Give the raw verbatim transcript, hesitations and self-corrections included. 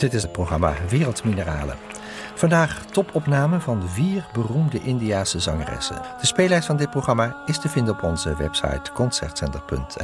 Dit is het programma Wereldmineralen. Vandaag topopname van vier beroemde Indiase zangeressen. De speellijst van dit programma is te vinden op onze website concertcenter punt n l.